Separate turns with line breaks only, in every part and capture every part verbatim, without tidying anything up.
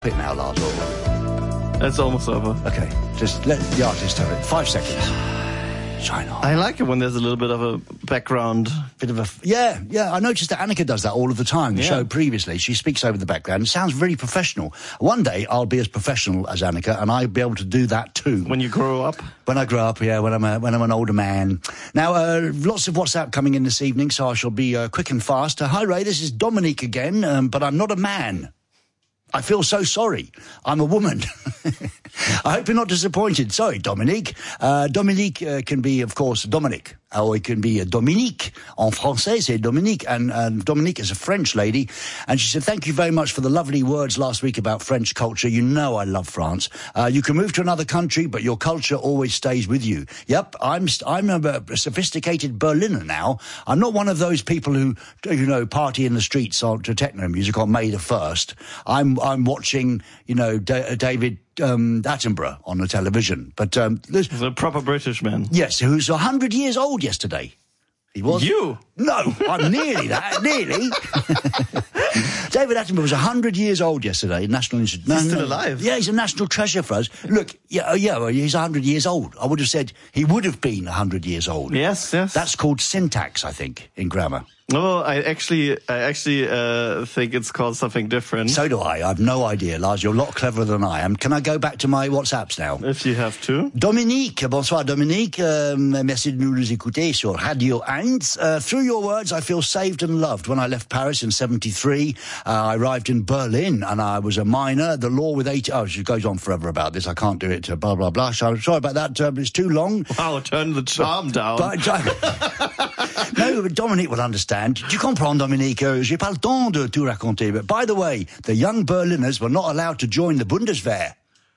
it now, Lars.
It's almost over.
Okay, just let the artist have it. Five seconds. Shine on.
I like it when there's a little bit of a background.
Bit of a... Yeah, yeah. I noticed that Annika does that all of the time. The
yeah.
show previously, she speaks over the background. It sounds very professional. One day, I'll be as professional as Annika, and I'll be able to do that too.
When you grow up?
When I grow up, yeah, when I'm a, when I'm an older man. Now, uh, lots of WhatsApp coming in this evening, so I shall be uh, quick and fast. Uh, hi, Ray, this is Dominique again, um, but I'm not a man. I feel so sorry. I'm a woman. I hope you're not disappointed. Sorry, Dominique. Uh, Dominique uh, can be, of course, Dominic. Or it can be uh, Dominique. En français, c'est Dominique. And uh, Dominique is a French lady. And she said, thank you very much for the lovely words last week about French culture. You know I love France. Uh, you can move to another country, but your culture always stays with you. Yep, I'm I'm a, a sophisticated Berliner now. I'm not one of those people who, you know, party in the streets on, to techno music on May the first. I'm I'm watching, you know, D- David um, Attenborough on the television. But um,
he's a proper British man.
Yes, who's a hundred years old yesterday. He was.
You?
No, I'm nearly that. Nearly. David Attenborough was a hundred years old yesterday. National Institute.
He's no, still no. alive.
Yeah, he's a national treasure for us. Look, yeah, yeah, well, he's a hundred years old. I would have said he would have been a hundred years old.
Yes, yes.
That's called syntax, I think, in grammar.
No, I actually, I actually uh, think it's called something different.
So do I. I have no idea, Lars. You're a lot cleverer than I am. Can I go back to my WhatsApps now?
If you have to.
Dominique, bonsoir Dominique. Euh, merci de nous écouter sur Radio Eins. Uh, through your words, I feel saved and loved. When I left Paris in seventy-three, uh, I arrived in Berlin and I was a minor. The law with eight... Oh, she goes on forever about this. I can't do it. Uh, blah, blah, blah. So, sorry about that. Uh, it's too long.
Wow, turn the charm
but,
down.
But, uh, no, but Dominique will understand. Tu comprends, Dominique? J'ai pas le temps de tout raconter. But by the way, the young Berliners were not allowed to join the Bundeswehr.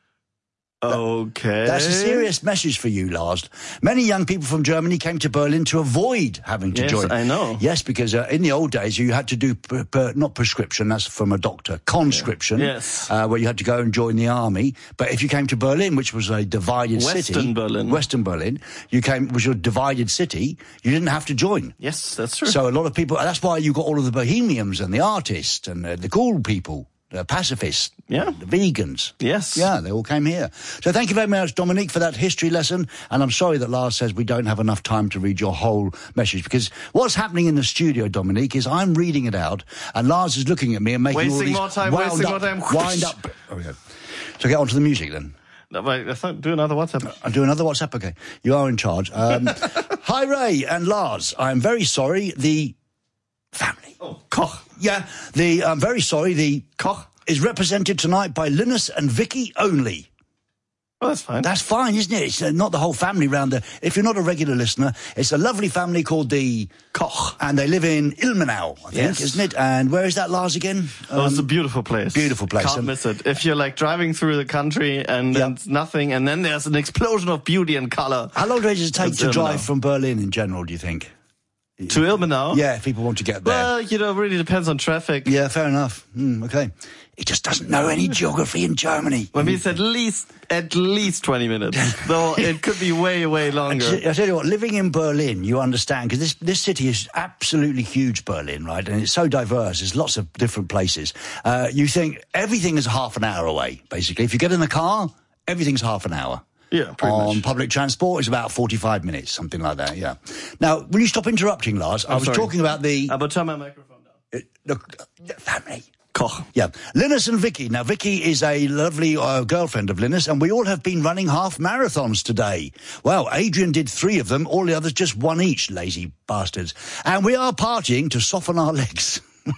Okay.
That's a serious message for you, Lars. Many young people from Germany came to Berlin to avoid having to
yes,
join.
Yes, I know.
Yes, because uh, in the old days, you had to do, per, per, not prescription, that's from a doctor, conscription,
yeah. yes.
uh, where you had to go and join the army. But if you came to Berlin, which was a divided
Western
city...
Western Berlin.
Western Berlin. You came, was a divided city, you didn't have to join.
Yes, that's true.
So a lot of people, that's why you got all of the bohemians and the artists and uh, the cool people. The pacifists,
yeah,
the vegans.
Yes.
Yeah, they all came here. So thank you very much, Dominique, for that history lesson. And I'm sorry that Lars says we don't have enough time to read your whole message, because what's happening in the studio, Dominique, is I'm reading it out and Lars is looking at me and making
wasting
all these...
more time,
wound
wasting
up,
more time.
Wind up. Oh, yeah. So get on to the music then.
No, wait, let's not do another WhatsApp.
I'll do another WhatsApp, okay. You are in charge. Um, hi, Ray and Lars. I'm very sorry, the family.
Oh, Koch.
Yeah, the, I'm very sorry, the...
Koch.
Is represented tonight by Linus and Vicky only.
Oh, that's fine.
That's fine, isn't it? It's uh, not the whole family round there. If you're not a regular listener, it's a lovely family called the Koch, and they live in Ilmenau, I think,
yes.
isn't it? And where is that, Lars, again?
Um, oh, it's a beautiful place.
Beautiful place.
Can't
and
miss it. If you're like driving through the country and
yep.
it's nothing, and then there's an explosion of beauty and colour.
How long does it take
it's
to
Ilmenau.
drive from Berlin in general, do you think?
To Ilmenau?
Yeah, if people want to get there.
Well, you know, it really depends on traffic.
Yeah, fair enough. Mm, okay. He just doesn't know any geography in Germany.
Well, I mean, it's at least, at least twenty minutes. Though it could be way, way longer.
I tell you what, living in Berlin, you understand, because this, this city is absolutely huge, Berlin, right? And it's so diverse. There's lots of different places. Uh, you think everything is half an hour away, basically. If you get in the car, everything's half an hour.
Yeah, pretty
On
much.
public transport, it's about forty-five minutes, something like that, yeah. Now, will you stop interrupting, Lars?
I'm
I was
sorry.
talking about the...
I'm going to turn my microphone down.
Uh, look, family.
Koch.
Yeah. Linus and Vicky. Now, Vicky is a lovely uh, girlfriend of Linus, and we all have been running half marathons today. Well, Adrian did three of them, all the others just one each, lazy bastards. And we are partying to soften our legs.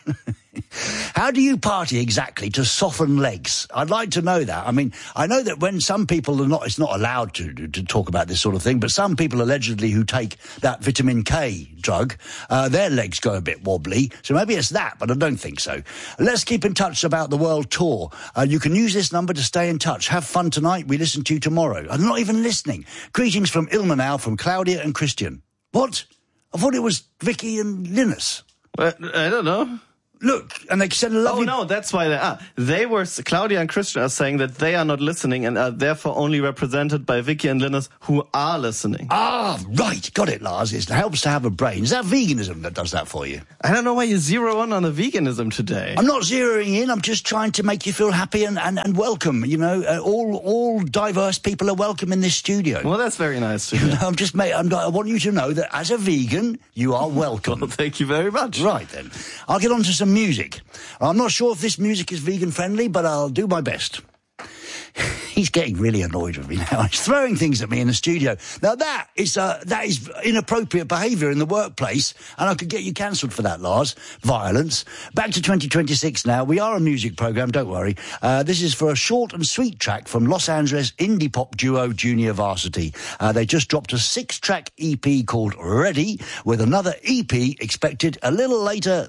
How do you party exactly to soften legs? I'd like to know that. I mean, I know that when some people are not, it's not allowed to, to talk about this sort of thing, but some people allegedly who take that vitamin K drug, uh, their legs go a bit wobbly. So maybe it's that, but I don't think so. Let's keep in touch about the world tour. Uh, you can use this number to stay in touch. Have fun tonight. We listen to you tomorrow. I'm not even listening. Greetings from Ilmenau, from Claudia and Christian. What? I thought it was Vicky and Linus.
Well, I don't know.
Look, and they send a lovely...
Oh, no, that's why they are. They were, Claudia and Christian are saying that they are not listening and are therefore only represented by Vicky and Linus, who are listening.
Ah, right. Got it, Lars. It helps to have a brain. Is that veganism that does that for you?
I don't know why you zero in on the veganism today.
I'm not zeroing in. I'm just trying to make you feel happy and, and, and welcome. You know, uh, all all diverse people are welcome in this studio.
Well, that's very nice to hear.
I'm just, mate, I'm, I want you to know that as a vegan, you are welcome.
Well, thank you very much.
Right, then. I'll get on to some music. I'm not sure if this music is vegan-friendly, but I'll do my best. He's getting really annoyed with me now. He's throwing things at me in the studio. Now, that is uh, that is inappropriate behaviour in the workplace, and I could get you cancelled for that, Lars. Violence. Back to twenty twenty-six now. We are a music programme, don't worry. Uh, this is for a short and sweet track from Los Angeles indie pop duo Junior Varsity. Uh, they just dropped a six-track E P called Ready, with another E P expected a little later